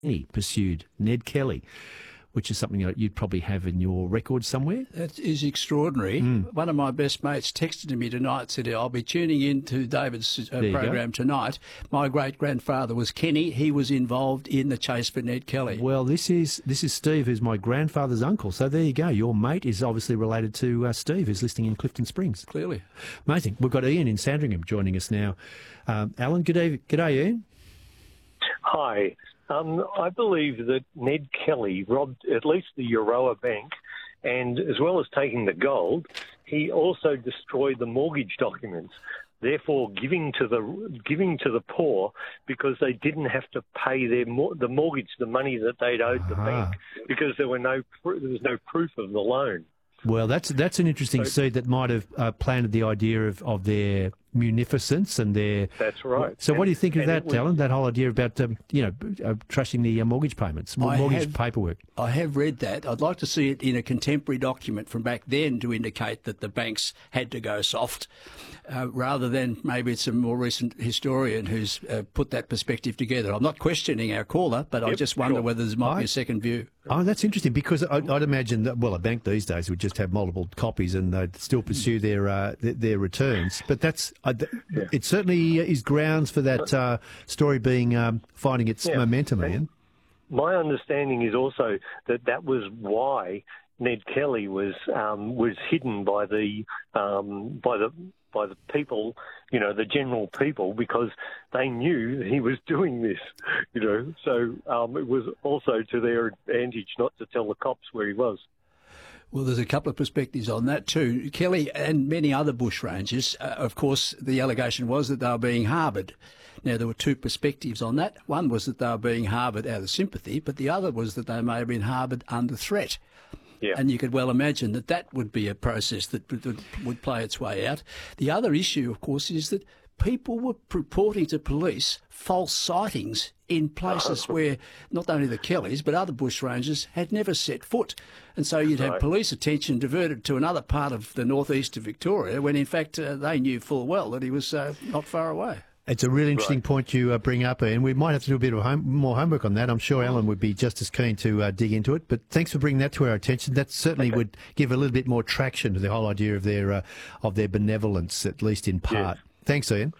He pursued Ned Kelly, which is something that you'd probably have in your record somewhere. That is extraordinary. One of my best mates texted me tonight, said, I'll be tuning in to David's program tonight. My great-grandfather was Kenny. He was involved in the chase for Ned Kelly. Well, this is Steve, who's my grandfather's uncle. So there you go. Your mate is obviously related to Steve, who's listening in Clifton Springs. Clearly. Amazing. We've got Ian in Sandringham joining us now. Alan, good day, Ian. Hi. I believe that Ned Kelly robbed at least the Euroa Bank, and as well as taking the gold, he also destroyed the mortgage documents, therefore giving to the poor because they didn't have to pay the mortgage, the money that they'd owed the bank, because there was no proof of the loan. Well, that's an interesting seed that might have planted the idea of their munificence and their... That's right. So what do you think of that, Alan, that whole idea about, trashing the mortgage payments, mortgage paperwork? I have read that. I'd like to see it in a contemporary document from back then to indicate that the banks had to go soft, rather than maybe it's a more recent historian who's put that perspective together. I'm not questioning our caller, but I just wonder whether there might be a second view. Oh, that's interesting, because I'd imagine that, well, a bank these days would just have multiple copies and they'd still pursue their returns. But that's it certainly is grounds for that story being finding its momentum, Ian. My understanding is also that was why Ned Kelly was hidden by the people, the general people, because they knew he was doing this, So it was also to their advantage not to tell the cops where he was. Well, there's a couple of perspectives on that too. Kelly and many other bushrangers, of course, the allegation was that they were being harboured. Now, there were two perspectives on that. One was that they were being harboured out of sympathy, but the other was that they may have been harboured under threat. Yeah. And you could well imagine that would be a process that would play its way out. The other issue, of course, is that people were reporting to police false sightings in places where not only the Kellys but other bushrangers had never set foot. And so you'd have police attention diverted to another part of the northeast of Victoria when, in fact, they knew full well that he was not far away. It's a really interesting point you bring up, and we might have to do a bit of more homework on that. I'm sure Alan would be just as keen to dig into it, but thanks for bringing that to our attention. That certainly would give a little bit more traction to the whole idea of their benevolence, at least in part. Yes. Thanks, Ian.